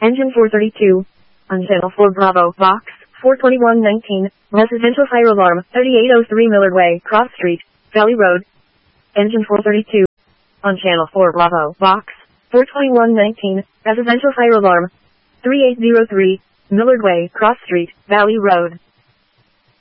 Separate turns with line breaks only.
Engine 432. On channel 4 Bravo, box 42119, residential fire alarm, 3803 Millard Way, Cross Street, Valley Road. Engine 432. On channel 4 Bravo, box 42119, residential fire alarm, 3803 Millard Way, Cross Street, Valley Road.